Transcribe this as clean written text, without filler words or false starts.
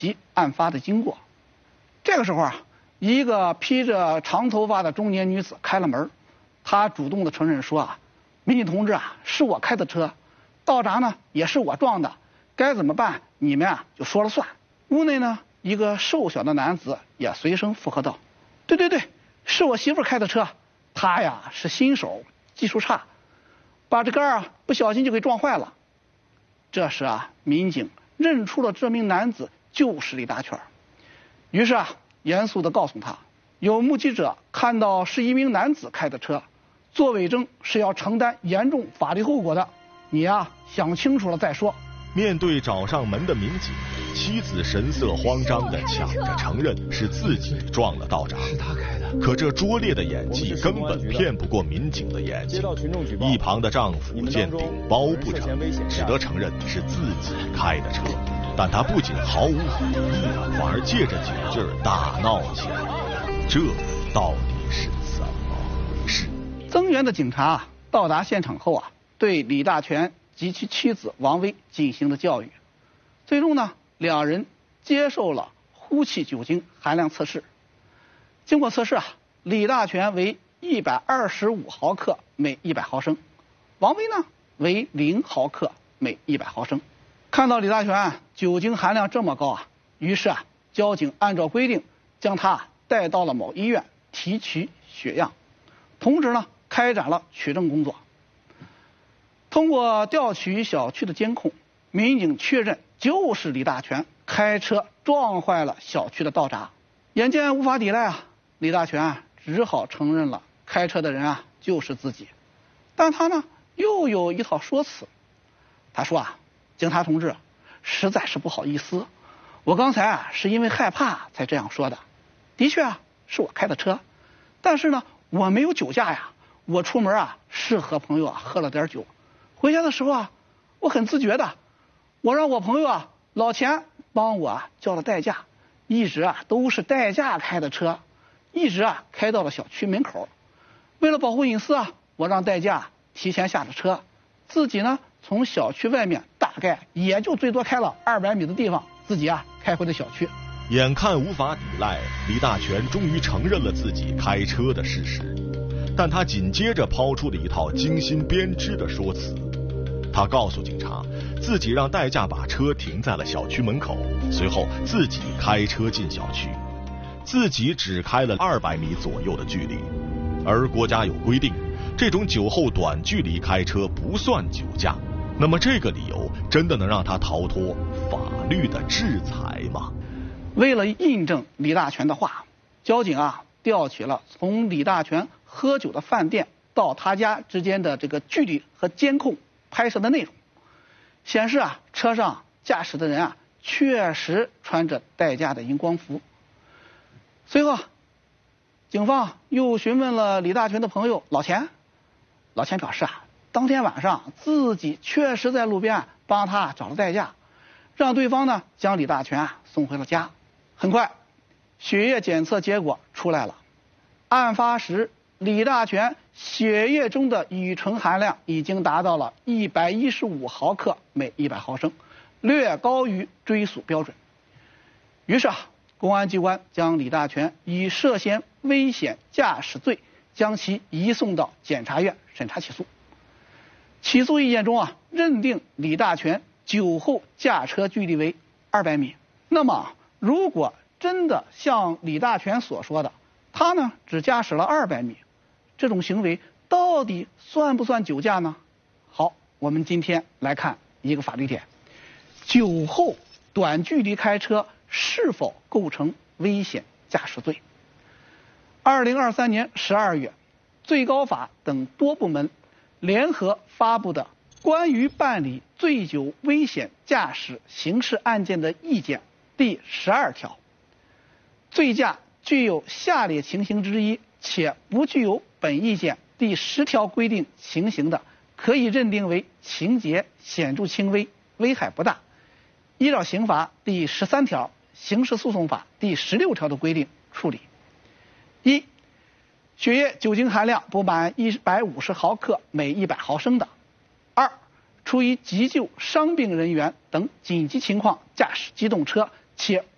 及案发的经过。这个时候啊，一个披着长头发的中年女子开了门，她主动的承认说啊，民警同志啊，是我开的车，道闸呢也是我撞的，该怎么办你们啊就说了算。屋内呢，一个瘦小的男子也随声附和道：对，是我媳妇开的车，她呀是新手，技术差，把这杆啊不小心就给撞坏了。这时啊，民警认出了这名男子就是李大全，于是啊严肃地告诉他，有目击者看到是一名男子开的车，作伪证是要承担严重法律后果的，你呀想清楚了再说。 面对找上门的民警，妻子神色慌张地抢着承认是自己撞了道闸， 是他开的。 可这拙劣的演技根本骗不过民警的眼睛。一旁的丈夫见顶包不成，只得承认是自己开的车，但他不仅毫无悔意，反而借着酒劲儿大闹起来。这到底是怎么回事？ 增援的警察到达现场后啊，对李大全及其妻子王薇进行了教育，最终呢，两人接受了呼气酒精含量测试。经过测试啊，李大全为125毫克每100毫升，王薇呢为0毫克每100毫升。看到李大全酒精含量这么高啊，于是啊，交警按照规定将他带到了某医院提取血样，同时呢，开展了取证工作。通过调取小区的监控，民警确认就是李大全开车撞坏了小区的道闸。眼见无法抵赖啊，李大全只好承认了开车的人就是自己。但他呢又有一套说辞。他说警察同志，实在是不好意思，我刚才是因为害怕才这样说的。的确是我开的车，但是呢我没有酒驾呀，我出门是和朋友喝了点酒。回家的时候我很自觉的，我让我朋友老钱帮我叫了代驾，一直都是代驾开的车，一直开到了小区门口。为了保护隐私我让代驾提前下了车，自己呢从小区外面大概也就最多开了200米的地方，自己开回了小区。 眼看无法抵赖，李大全终于承认了自己开车的事实，但他紧接着抛出了一套精心编织的说辞。他告诉警察，自己让代驾把车停在了小区门口，随后自己开车进小区，自己只开了200米左右的距离。而国家有规定，这种酒后短距离开车不算酒驾。那么这个理由真的能让他逃脱法律的制裁吗？ 为了印证李大全的话，交警调取了从李大全喝酒的饭店到他家之间的这个距离和监控拍摄的内容，显示车上驾驶的人确实穿着代驾的荧光服。随后警方又询问了李大全的朋友老钱，老钱表示当天晚上自己确实在路边帮他找了代驾，让对方呢将李大全送回了家。很快血液检测结果出来了，案发时李大全血液中的乙醇含量已经达到了115毫克每100毫升，略高于追诉标准。于是公安机关将李大全以涉嫌危险驾驶罪将其移送到检察院审查起诉。起诉意见中认定李大全酒后驾车距离为200米。那么如果真的像李大全所说的，他呢只驾驶了200米，这种行为到底算不算酒驾呢？好，我们今天来看一个法律点：酒后短距离开车是否构成危险驾驶罪？2023年12月，最高法等多部门联合发布的《关于办理醉酒危险驾驶刑事案件的意见》第12条，醉驾具有下列情形之一且不具有本意见第10条规定情形的，可以认定为情节显著轻微，危害不大，依照刑法第13条、刑事诉讼法第16条的规定处理。一、血液酒精含量不满150毫克每100毫升的；二、出于急救伤病人员等紧急情况驾驶机动车且